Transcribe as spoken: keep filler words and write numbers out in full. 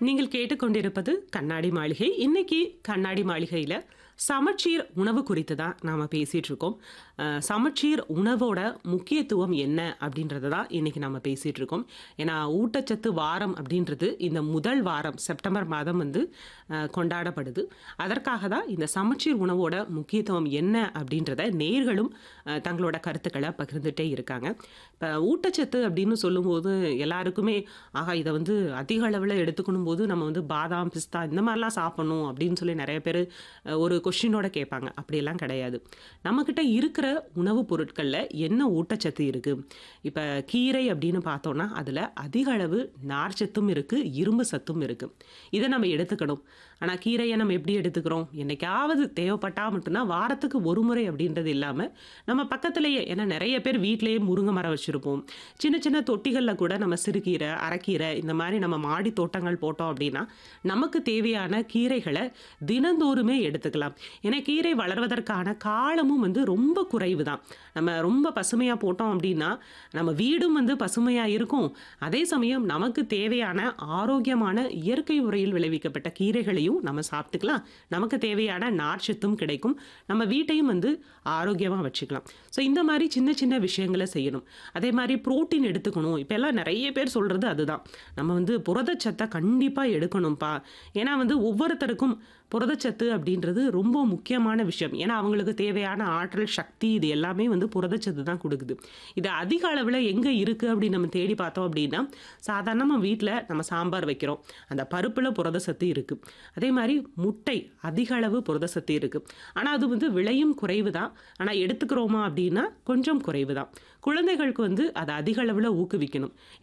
நீங்கள் கேட்டுக்கொண்டிருப்பது கண்ணாடி மாளிகை. இன்னைக்கு கண்ணாடி மாளிகையில சமச்சீர் உணவு குறித்து தான் நாம பேசிட்டு இருக்கோம். அ சமச்சீர் உணவோட முக்கியத்துவம் என்ன அப்படின்றத தான் இன்னைக்கு நாம பேசிட்டு இருக்கோம். ஏன்னா ஊட்டச்சத்து வாரம் அப்படின்றது இந்த முதல் வாரம் செப்டம்பர் மாதம் வந்து அ கொண்டாடப்படுது. அதற்காக தான் இந்த சமச்சீர் உணவோட முக்கியத்துவம் என்ன அப்படின்றத நேயர்களும் அ தங்களோட கருத்துக்கள பகிர்ந்துட்டே இருக்காங்க. இப்ப ஊட்டச்சத்து அப்படின்னு சொல்லும்போது எல்லாருக்குமே, ஆஹா இத வந்து அதிக அளவுல எடுத்துக்கணும் போது நம்ம வந்து பாதாம், பிஸ்தா இந்த மாரிலாம் சாப்பிடணும் அப்படின்னு சொல்லி நெறைய பேரு அ ஒரு கொஸ்டினோட கேட்பாங்க. அப்படியெல்லாம் கிடையாது. நம்மகிட்ட இருக்கிற உணவுப் பொருட்கள்ல என்ன ஊட்டச்சத்து இருக்கு? இப்ப கீரை அப்படின்னு பார்த்தோம்னா, அதுல அதிக அளவு நார்ச்சத்தும் இருக்கு, இரும்பு சத்தும் இருக்கு. இத நம்ம எடுத்துக்கணும். ஆனா கீரைய நம்ம எப்படி எடுத்துக்கிறோம்? என்னைக்காவது தேவைப்பட்டா மட்டும் தான் வாரத்துக்கு ஒரு முறை அப்படின்றது இல்லாம, நம்ம பக்கத்திலேயே ஏன்னா நெறைய பேர் வீட்லயே முருங்கை மரம் வச்சிருப்போம். சின்ன சின்ன தொட்டிகள்ல கூட நம்ம சிறுகீரை, அரைக்கீரை இந்த மாரி நம்ம மாடி தோட்டங்கள் போட்டோம் அப்படின்னா, நமக்கு தேவையான கீரைகள தினந்தோறுமே எடுத்துக்கலாம். ஏன்னா கீரை வளர்வதற்கான காலமும் வந்து ரொம்ப குறைவு தான். நம்ம ரொம்ப பசுமையா போட்டோம் அப்படின்னா, நம்ம வீடும் வந்து பசுமையா இருக்கும். அதே சமயம் நமக்கு தேவையான ஆரோக்கியமான இயற்கை முறையில் விளைவிக்கப்பட்ட கீரைகளையும் நம்ம சாப்பிட்டுக்கலாம். நமக்கு தேவையான நார்ச்சத்தும் கிடைக்கும். நம்ம வீட்டையும் வந்து ஆரோக்கியமா வச்சுக்கலாம். ஸோ இந்த மாரி சின்ன சின்ன விஷயங்கள செய்யணும். அதே மாரி புரோட்டீன் எடுத்துக்கணும். இப்ப எல்லாம் நெறைய பேர் சொல்றது அதுதான். நம்ம வந்து புரதச்சத்த கண்டிப்பா எடுக்கணும்ப்பா. ஏன்னா வந்து ஒவ்வொருத்தருக்கும் புரதச்சத்து அப்படின்றது ரொம்ப முக்கியமான விஷயம். ஏன்னா அவங்களுக்கு தேவையான ஆற்றல், சக்தி இது எல்லாமே வந்து புரதச்சத்து தான் குடுக்குது. இது அதிக அளவுல எங்க இருக்கு அப்படின்னு நம்ம தேடி பார்த்தோம் அப்படின்னா, சாதாரணமா வீட்ல நம்ம சாம்பார் வைக்கிறோம். அந்த பருப்புல புரதச்சத்து இருக்கு. அதே மாரி முட்டை அதிக அளவு புரதச்சத்து இருக்கு. ஆனா அது வந்து விலையும் குறைவு தான். ஆனா எடுத்துக்கிறோமா அப்படின்னா கொஞ்சம் குறைவு தான். குழந்தைகளுக்கு வந்து அத அதிக அளவுல ஊக்குவிக்கணும்.